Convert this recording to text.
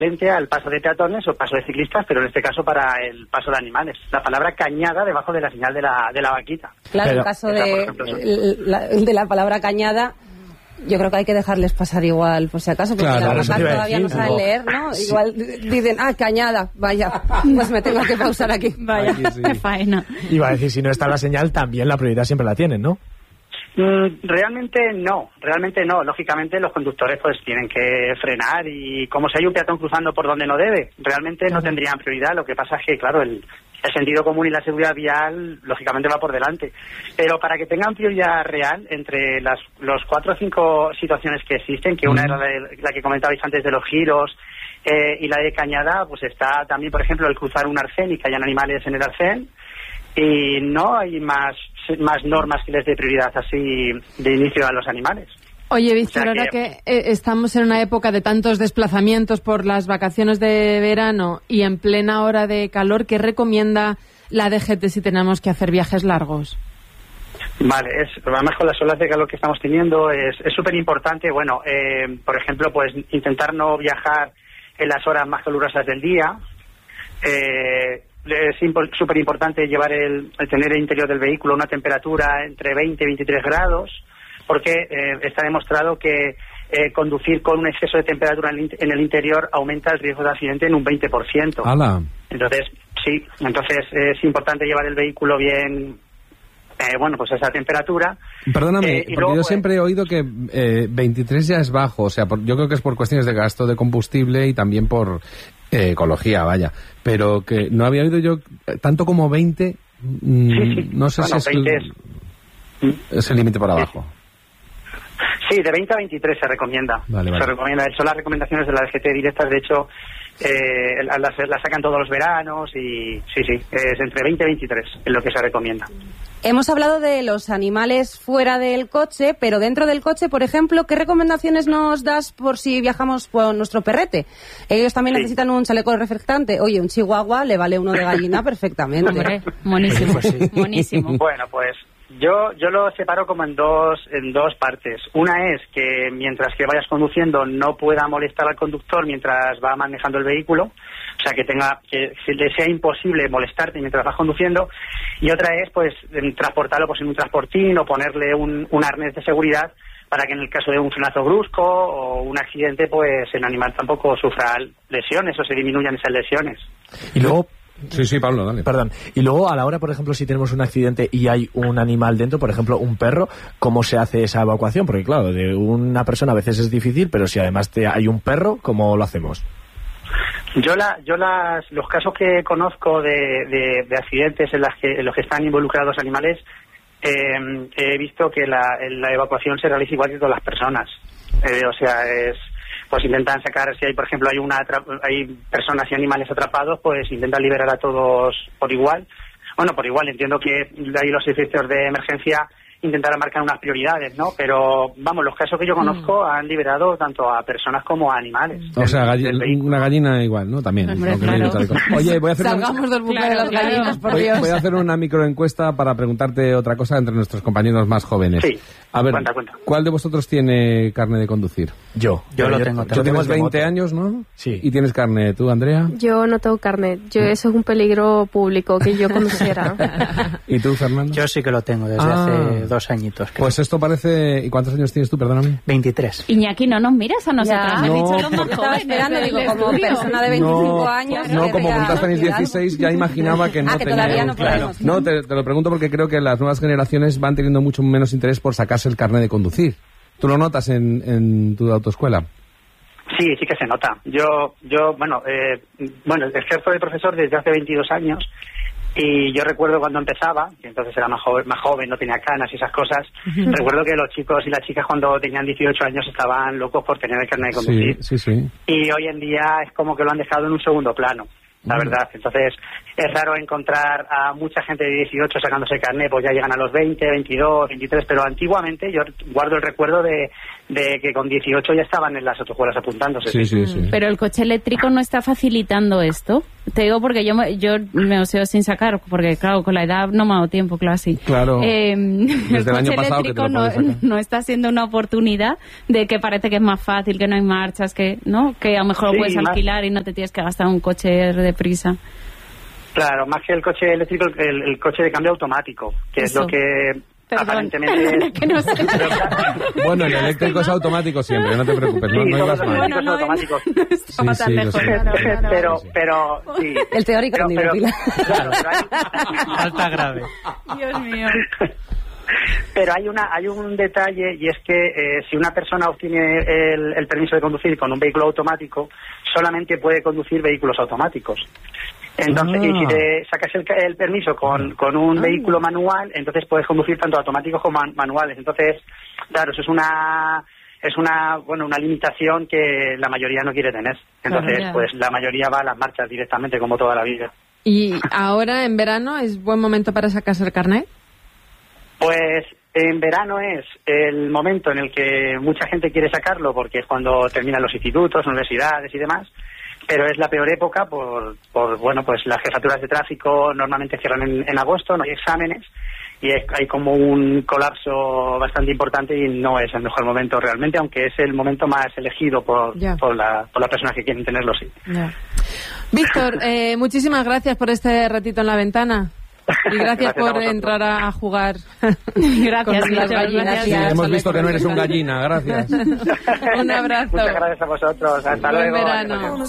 al paso de peatones o paso de ciclistas, pero en este caso para el paso de animales. La palabra cañada debajo de la señal de la vaquita. Claro, el caso de la palabra cañada, yo creo que hay que dejarles pasar igual, por si acaso, porque las vacas todavía no saben leer, ¿no? Sí. Igual dicen, cañada, vaya, pues me tengo que pausar aquí. Vaya, qué faena. Iba a decir, si no está la señal, también la prioridad siempre la tienen, ¿no? Realmente no. Lógicamente los conductores pues tienen que frenar y como si hay un peatón cruzando por donde no debe, realmente no tendrían prioridad. Lo que pasa es que, claro, el sentido común y la seguridad vial lógicamente va por delante. Pero para que tengan prioridad real entre los 4 o 5 situaciones que existen, que una era la que comentabais antes de los giros y la de cañada, pues está también, por ejemplo, el cruzar un arcén y que hayan animales en el arcén. Y no hay más normas que les dé prioridad así de inicio a los animales. Oye, Víctor, ahora que estamos en una época de tantos desplazamientos por las vacaciones de verano y en plena hora de calor, ¿qué recomienda la DGT si tenemos que hacer viajes largos? Vale, además con las olas de calor que estamos teniendo es súper importante, bueno, por ejemplo, pues intentar no viajar en las horas más calurosas del día. Es súper importante llevar el tener el interior del vehículo una temperatura entre 20 y 23 grados, porque está demostrado que conducir con un exceso de temperatura en el interior aumenta el riesgo de accidente en un 20%. ¡Hala! Entonces es importante llevar el vehículo bien, pues a esa temperatura. Perdóname, porque luego, yo siempre he oído que 23 ya es bajo, o sea, yo creo que es por cuestiones de gasto de combustible y también por ecología, vaya, pero que no había oído yo tanto como 20, no sé si es el límite por abajo. Sí, de 20 a 23 se recomienda. Vale. Recomienda. Son las recomendaciones de la DGT directas, de hecho, las sacan todos los veranos y es entre 20 y 23 es lo que se recomienda. Hemos hablado de los animales fuera del coche, pero dentro del coche, por ejemplo, ¿qué recomendaciones nos das por si viajamos con nuestro perrete? Ellos también necesitan un chaleco reflectante. Oye, un chihuahua le vale uno de gallina perfectamente. Hombre, buenísimo, buenísimo. Bueno, pues yo lo separo como en dos partes. Una es que mientras que vayas conduciendo no pueda molestar al conductor mientras va manejando el vehículo, o sea, que le sea imposible molestarte mientras vas conduciendo. Y otra es, pues, transportarlo pues en un transportín o ponerle un arnés de seguridad para que en el caso de un frenazo brusco o un accidente, pues el animal tampoco sufra lesiones o se disminuyan esas lesiones. Y luego... Sí, Pablo, dale. Perdón. Y luego, a la hora, por ejemplo, si tenemos un accidente y hay un animal dentro, por ejemplo, un perro, ¿cómo se hace esa evacuación? Porque, claro, de una persona a veces es difícil, pero si además hay un perro, ¿cómo lo hacemos? Los casos que conozco de accidentes en los que están involucrados animales, he visto que la evacuación se realiza igual que con las personas. Pues intentan sacar, si hay, por ejemplo, hay personas y animales atrapados, pues intentan liberar a todos por igual. Bueno, por igual, entiendo que ahí los servicios de emergencia intentarán marcar unas prioridades, ¿no? Pero, vamos, los casos que yo conozco han liberado tanto a personas como a animales. O sea, una gallina igual, ¿no? También. Hombre, claro. Oye, voy a hacer Salgamos del bucle de las gallinas, por Dios. Voy a hacer una microencuesta para preguntarte otra cosa entre nuestros compañeros más jóvenes. Sí. A ver, cuenta. ¿Cuál de vosotros tiene carne de conducir? Yo lo tengo. Tú tienes 20 años, ¿no? Sí. ¿Y tienes carne? ¿Tú, Andrea? Yo no tengo carnet. Eso es un peligro público que yo conduciera. ¿Y tú, Fernando? Yo sí que lo tengo desde hace 2 añitos. Creo. Pues esto parece... ¿Y cuántos años tienes tú, perdóname? 23. Iñaki, no nos miras a nosotros. Ya, Has dicho los más estaba jóvenes esperando, del digo, como estudio. persona de 25 años. No, como vosotros tenéis 16, ya imaginaba que no que todavía no podemos. No, te lo pregunto porque creo que las nuevas generaciones van teniendo mucho menos interés por sacarse el carnet de conducir. ¿Tú lo notas en tu autoescuela? Sí que se nota. Yo ejerzo de profesor desde hace 22 años y yo recuerdo cuando empezaba, que entonces era más joven, no tenía canas y esas cosas, recuerdo que los chicos y las chicas cuando tenían 18 años estaban locos por tener el carnet de conducir. Sí. Y hoy en día es como que lo han dejado en un segundo plano, la verdad. Entonces es raro encontrar a mucha gente de 18 sacándose el carnet, pues ya llegan a los 20, 22, 23, pero antiguamente yo guardo el recuerdo de que con 18 ya estaban en las autoescuelas apuntándose. Sí. Pero el coche eléctrico no está facilitando esto. te digo porque yo me oseo sin sacar, porque claro, con la edad no me ha dado tiempo, claro, así. Claro. El coche eléctrico no está siendo una oportunidad de que parece que es más fácil, que no hay marchas, que a lo mejor lo puedes alquilar y no te tienes que gastar un coche deprisa. Claro, más que el coche eléctrico, el coche de cambio automático, que es lo que aparentemente que no sé. Bueno, el eléctrico es automático siempre, no te preocupes, no ibas mal. Bueno, no automáticos. Estaba tan lejos. Pero sí. El teórico claro, Falta grave. Dios mío. Pero hay un detalle, y es que si una persona obtiene el permiso de conducir con un vehículo automático, solamente puede conducir vehículos automáticos. Entonces, y si te sacas el permiso con un vehículo manual, entonces puedes conducir tanto automáticos como manuales. Entonces, claro, eso es una limitación que la mayoría no quiere tener. Entonces, pues la mayoría va a las marchas directamente, como toda la vida. ¿Y ahora, en verano, es buen momento para sacarse el carnet? Pues en verano es el momento en el que mucha gente quiere sacarlo, porque es cuando terminan los institutos, universidades y demás. Pero es la peor época por pues las jefaturas de tráfico normalmente cierran en agosto, no hay exámenes y hay como un colapso bastante importante y no es el mejor momento realmente, aunque es el momento más elegido por las personas que quieren tenerlo, sí. Víctor, muchísimas gracias por este ratito en la ventana. Y gracias por entrar a jugar. Gracias, con las gallinas. Sí, hemos visto que no eres un gallina, gracias. Un abrazo. Muchas gracias a vosotros. Hasta luego. Buen verano.